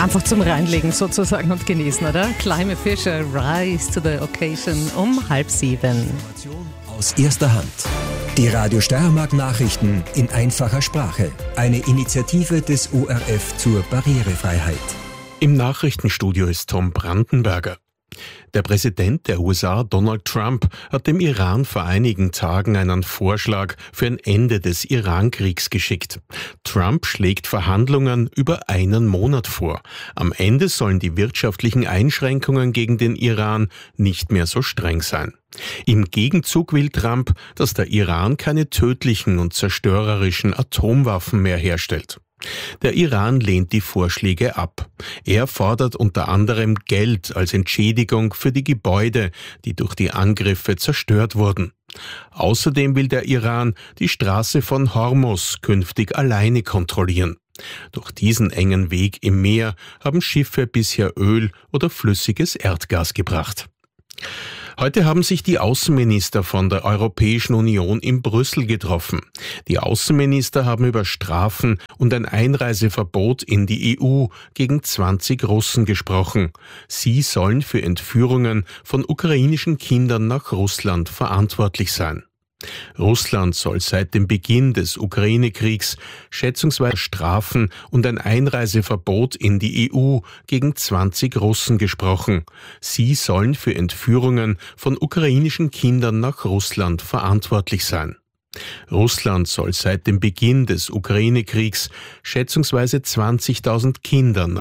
Einfach zum Reinlegen sozusagen und genießen, oder? Climate Fisher, Rise to the Occasion um 6:30. Aus erster Hand. Die Radio Steiermark Nachrichten in einfacher Sprache. Eine Initiative des ORF zur Barrierefreiheit. Im Nachrichtenstudio ist Tom Brandenberger. Der Präsident der USA, Donald Trump, hat dem Iran vor einigen Tagen einen Vorschlag für ein Ende des Iran-Kriegs geschickt. Trump schlägt Verhandlungen über einen Monat vor. Am Ende sollen die wirtschaftlichen Einschränkungen gegen den Iran nicht mehr so streng sein. Im Gegenzug will Trump, dass der Iran keine tödlichen und zerstörerischen Atomwaffen mehr herstellt. Der Iran lehnt die Vorschläge ab. Er fordert unter anderem Geld als Entschädigung für die Gebäude, die durch die Angriffe zerstört wurden. Außerdem will der Iran die Straße von Hormuz künftig alleine kontrollieren. Durch diesen engen Weg im Meer haben Schiffe bisher Öl oder flüssiges Erdgas gebracht. Heute haben sich die Außenminister von der Europäischen Union in Brüssel getroffen. Die Außenminister haben über Strafen und ein Einreiseverbot in die EU gegen 20 Russen gesprochen. Sie sollen für Entführungen von ukrainischen Kindern nach Russland verantwortlich sein. Russland soll seit dem Beginn des Ukraine-Kriegs schätzungsweise Strafen und ein Einreiseverbot in die EU gegen 20 Russen gesprochen. Sie sollen für Entführungen von ukrainischen Kindern nach Russland verantwortlich sein. Russland soll seit dem Beginn des Ukraine-Kriegs schätzungsweise 20.000 Kindern